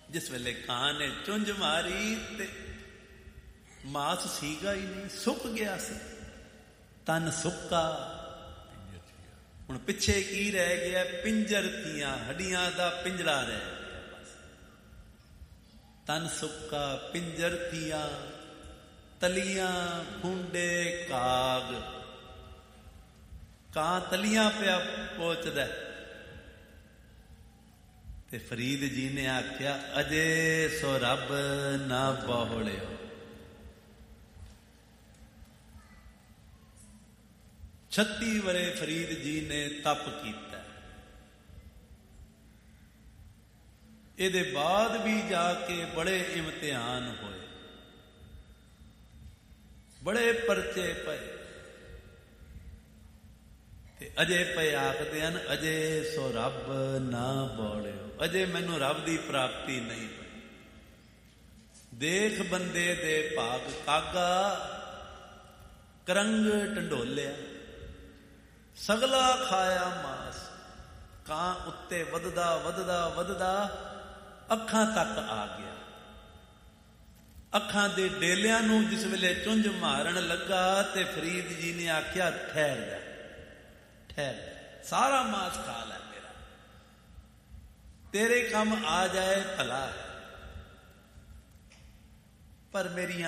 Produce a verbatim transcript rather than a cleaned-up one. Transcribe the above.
ਜਿਸ ਵੇਲੇ ਕਾਂ ਨੇ ਚੁੰਝ ਮਾਰੀ ਤੇ ਮਾਸ ਸੀਗਾ ਹੀ ਨਹੀਂ, ਸੁੱਕ ਗਿਆ ਸੀ, ਤਨ ਸੁੱਕਾ। ਹੁਣ ਪਿੱਛੇ ਕੀ ਰਹਿ ਗਿਆ? ਪਿੰਜਰ ਤੀਆਂ, ਹੱਡੀਆਂ ਦਾ ਪਿੰਜਰਾ ਰਹਿ ਗਿਆ ਬਸ। ਤਨ ਸੁੱਕਾ ਪਿੰਜਰ ਤੀਆਂ, ਤਲੀਆਂ ਖੁੰਡੇ ਕਾਗ। ਕਾਂ ਤਲੀਆਂ ਪਿਆ ਪੋਚਦਾ ਤੇ ਫਰੀਦ ਜੀ ਨੇ ਆਖਿਆ ਅਜੇ ਸੋ ਰੱਬ ਨਾ ਬਾਹਲਿਓ। ਛੱਤੀ ਵਰੇ ਫਰੀਦ ਜੀ ਨੇ ਤਪ ਕੀਤਾ। ਇਹਦੇ ਬਾਅਦ ਵੀ ਜਾ ਕੇ ਬੜੇ ਇਮਤਿਹਾਨ ਹੋਏ, ਬੜੇ ਪਰਚੇ ਪਏ ਤੇ ਅਜੇ ਪਏ ਆਖਦੇ ਹਨ ਅਜੇ ਸੋ ਰੱਬ ਨਾ ਬੋਲਿਓ। ਅਜੇ ਮੈਨੂੰ ਰੱਬ ਦੀ ਪ੍ਰਾਪਤੀ ਨਹੀਂ ਹੋਈ। ਦੇਖ ਬੰਦੇ ਦੇ ਭਾਗ ਕਾਗਾ, ਕਰੰਗ ਢੰਡੋਲਿਆ, ਸਗਲਾ ਖਾਇਆ ਮਾਸ। ਕਾਂ ਉੱਤੇ ਵੱਧਦਾ ਵੱਧਦਾ ਵੱਧਦਾ ਅੱਖਾਂ ਤੱਕ ਆ ਗਿਆ। ਅੱਖਾਂ ਦੇ ਡੇਲਿਆਂ ਨੂੰ ਜਿਸ ਵੇਲੇ ਚੁੰਝ ਮਾਰਨ ਲੱਗਾ ਤੇ ਫਰੀਦ ਜੀ ਨੇ ਆਖਿਆ ਠਹਿਰ ਜਾ, ਠਹਿਰ ਜਾ, ਸਾਰਾ ਮਾਸ ਖਾ ਲੈ ਮੇਰਾ, ਤੇਰੇ ਕੰਮ ਆ ਜਾਏ ਭਲਾ, ਪਰ ਮੇਰੀਆਂ